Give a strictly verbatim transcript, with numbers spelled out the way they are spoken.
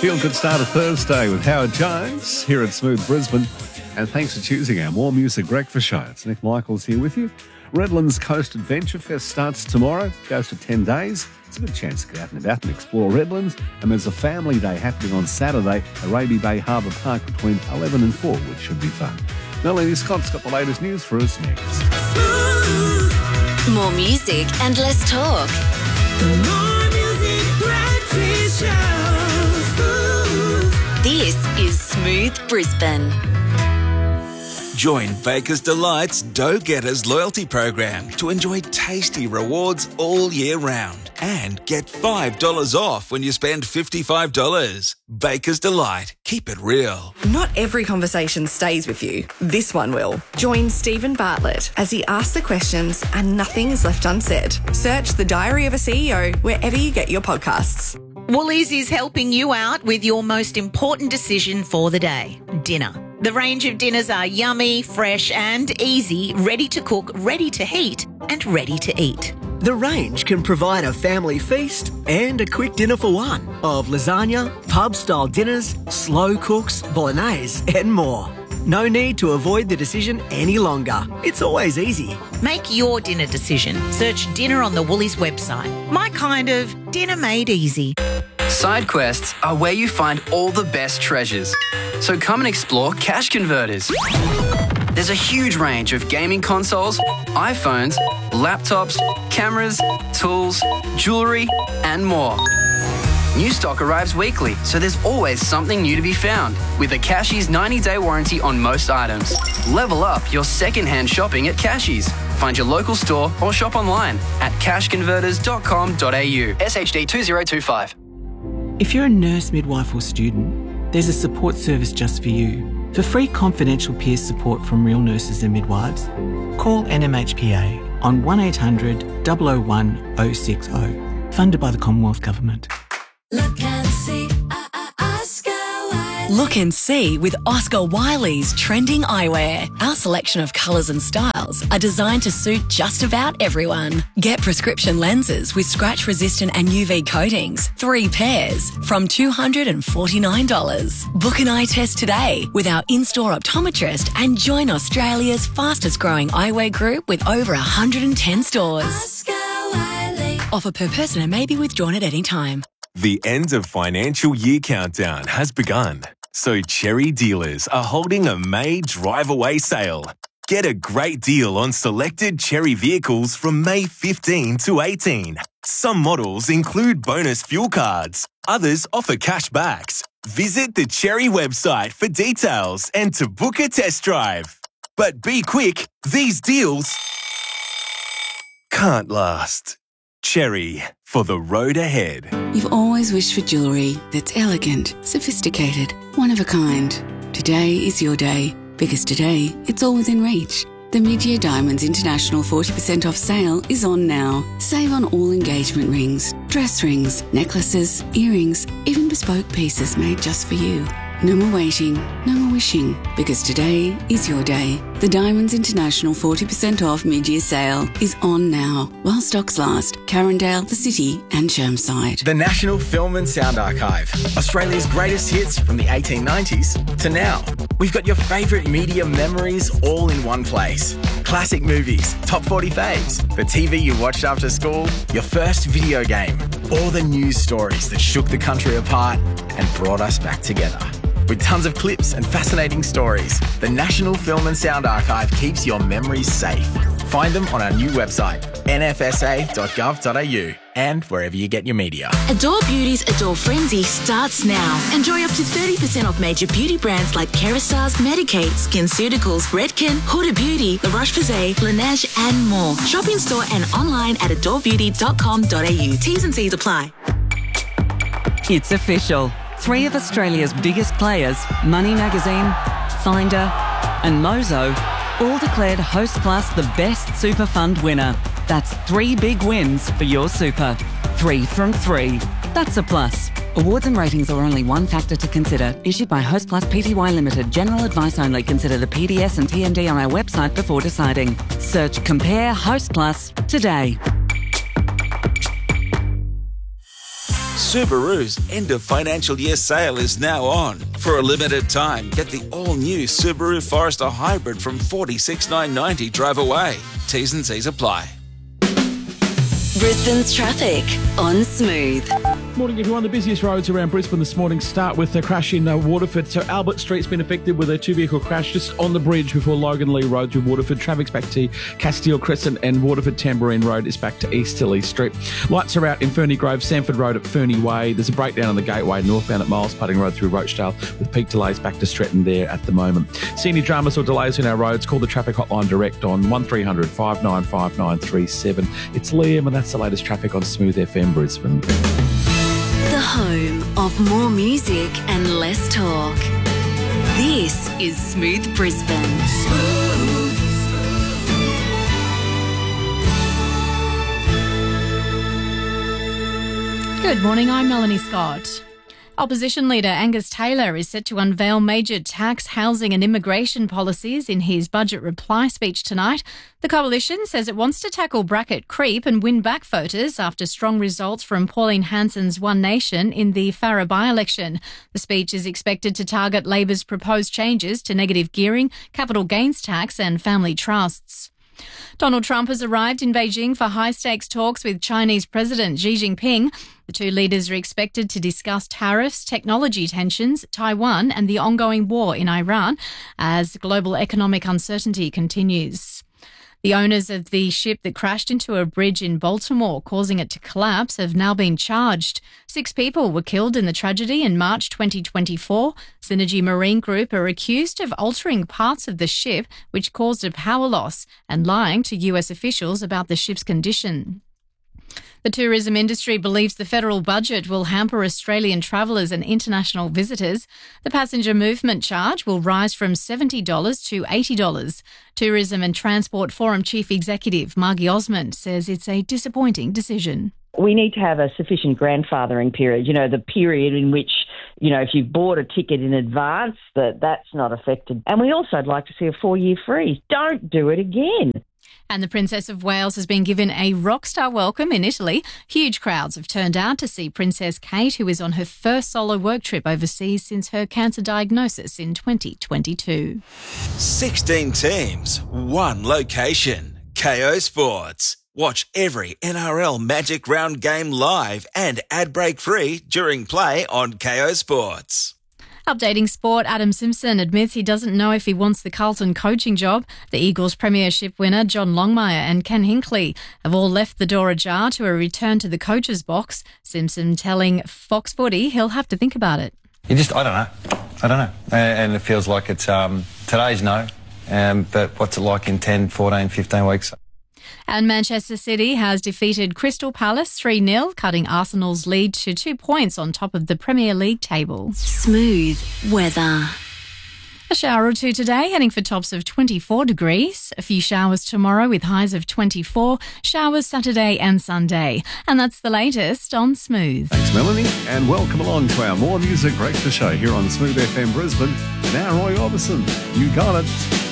Feel-good start of Thursday with Howard Jones here at Smooth Brisbane. And thanks for choosing our More Music Breakfast Show. It's Nick Michaels here with you. Redlands Coast Adventure Fest starts tomorrow, goes for ten days. It's a good chance to get out and about and explore Redlands. And there's a family day happening on Saturday at Raby Bay Harbour Park between eleven and four, which should be fun. Melanie Scott's got the latest news for us next. More music and less talk. More Music Breakfast Show. This is Smooth Brisbane. Join Baker's Delight's Dough Getters loyalty program to enjoy tasty rewards all year round and get five dollars off when you spend fifty-five dollars. Baker's Delight. Keep it real. Not every conversation stays with you. This one will. Join Stephen Bartlett as he asks the questions and nothing is left unsaid. Search The Diary of a C E O wherever you get your podcasts. Woolies is helping you out with your most important decision for the day, dinner. The range of dinners are yummy, fresh and easy, ready to cook, ready to heat and ready to eat. The range can provide a family feast and a quick dinner for one of lasagna, pub-style dinners, slow cooks, bolognese and more. No need to avoid the decision any longer. It's always easy. Make your dinner decision. Search dinner on the Woolies website. My kind of dinner made easy. Side quests are where you find all the best treasures. So come and explore Cash Converters. There's a huge range of gaming consoles, iPhones, laptops, cameras, tools, jewellery and more. New stock arrives weekly, so there's always something new to be found. With a Cashies ninety-day warranty on most items. Level up your second-hand shopping at Cashies. Find your local store or shop online at cash converters dot com dot a u. S H D two zero two five. If you're a nurse, midwife or student, there's a support service just for you. For free confidential peer support from real nurses and midwives, call N M H P A on one eight hundred, zero zero one, zero six zero. Funded by the Commonwealth Government. Look and see, uh, uh, Oscar Wilde. Look and see with Oscar Wiley's trending eyewear. Our selection of colours and styles are designed to suit just about everyone. Get prescription lenses with scratch-resistant and U V coatings, three pairs, from two hundred forty-nine dollars. Book an eye test today with our in-store optometrist and join Australia's fastest-growing eyewear group with over one hundred ten stores. Oscar Wiley. Offer per person and may be withdrawn at any time. The end of financial year countdown has begun, so Cherry dealers are holding a May drive-away sale. Get a great deal on selected Cherry vehicles from May fifteenth to eighteenth. Some models include bonus fuel cards, others offer cash backs. Visit the Cherry website for details and to book a test drive. But be quick, these deals can't last. Cherry, for the road ahead. You've always wished for jewellery that's elegant, sophisticated, one of a kind. Today is your day, because today it's all within reach. The Mid-Year Diamonds International forty percent off sale is on now. Save on all engagement rings, dress rings, necklaces, earrings, even bespoke pieces made just for you. No more waiting, no more wishing, because today is your day. The Diamonds International forty percent off mid-year sale is on now, while stocks last. Carindale, the City and Chermside. The National Film and Sound Archive. Australia's greatest hits from the eighteen nineties to now. We've got your favourite media memories all in one place. Classic movies, top forty faves, the T V you watched after school, your first video game, all the news stories that shook the country apart and brought us back together. With tons of clips and fascinating stories, the National Film and Sound Archive keeps your memories safe. Find them on our new website, n f s a dot gov dot a u, and wherever you get your media. Adore Beauty's Adore Frenzy starts now. Enjoy up to thirty percent off major beauty brands like Kerastase, Medik8, SkinCeuticals, Redken, Huda Beauty, La Roche-Posay, Laneige and more. Shop in store and online at adore beauty dot com dot a u. T's and C's apply. It's official. Three of Australia's biggest players, Money Magazine, Finder and Mozo, all declared Host Plus the best super fund winner. That's three big wins for your super. Three from three. That's a plus. Awards and ratings are only one factor to consider. Issued by Host Plus Pty Limited. General advice only. Consider the P D S and T M D on our website before deciding. Search Compare Host Plus today. Subaru's end of financial year sale is now on. For a limited time, get the all-new Subaru Forester Hybrid from forty-six thousand nine hundred ninety drive away. T's and C's apply. Brisbane's traffic on Smooth. Morning, everyone. The busiest roads around Brisbane this morning start with a crash in uh, Waterford. So Albert Street's been affected with a two-vehicle crash just on the bridge before Logan Lee Road through Waterford. Traffic's back to Castile Crescent, and Waterford Tambourine Road is back to East Tilly Street. Lights are out in Ferny Grove, Sanford Road at Ferny Way. There's a breakdown on the Gateway northbound at Miles Putting Road through Rochdale, with peak delays back to Stretton there at the moment. See any dramas or delays in our roads, call the traffic hotline direct on one three hundred, five nine five nine three seven. It's Liam, and that's the latest traffic on Smooth F M Brisbane. The home of more music and less talk. This is Smooth Brisbane. Good morning, I'm Melanie Scott. Opposition leader Angus Taylor is set to unveil major tax, housing and immigration policies in his budget reply speech tonight. The coalition says it wants to tackle bracket creep and win back voters after strong results from Pauline Hanson's One Nation in the Farrer by-election. The speech is expected to target Labor's proposed changes to negative gearing, capital gains tax and family trusts. Donald Trump has arrived in Beijing for high-stakes talks with Chinese President Xi Jinping. The two leaders are expected to discuss tariffs, technology tensions, Taiwan and the ongoing war in Iran as global economic uncertainty continues. The owners of the ship that crashed into a bridge in Baltimore, causing it to collapse, have now been charged. Six people were killed in the tragedy in March twenty twenty-four. Synergy Marine Group are accused of altering parts of the ship, which caused a power loss, and lying to U S officials about the ship's condition. The tourism industry believes the federal budget will hamper Australian travellers and international visitors. The passenger movement charge will rise from seventy dollars to eighty dollars. Tourism and Transport Forum Chief Executive Margie Osmond says it's a disappointing decision. We need to have a sufficient grandfathering period, you know, the period in which, you know, if you've bought a ticket in advance, that that's not affected. And we also would like to see a four-year freeze. Don't do it again. And the Princess of Wales has been given a rock star welcome in Italy. Huge crowds have turned out to see Princess Kate, who is on her first solo work trip overseas since her cancer diagnosis in twenty twenty-two. sixteen teams, one location. K O Sports. Watch every N R L Magic Round game live and ad break free during play on K O Sports. Updating sport, Adam Simpson admits he doesn't know if he wants the Carlton coaching job. The Eagles premiership winner John Longmire and Ken Hinkley have all left the door ajar to a return to the coach's box. Simpson telling Fox Footy he'll have to think about it. You just, I don't know. I don't know. And it feels like it's, um, today's no, um, but what's it like in ten, fourteen, fifteen weeks? And Manchester City has defeated Crystal Palace three nil, cutting Arsenal's lead to two points on top of the Premier League table. Smooth weather. A shower or two today, heading for tops of twenty-four degrees. A few showers tomorrow with highs of twenty-four. Showers Saturday and Sunday. And that's the latest on Smooth. Thanks, Melanie. And welcome along to our More Music Breakfast show here on Smooth F M Brisbane. Now, Roy Orbison, you got it.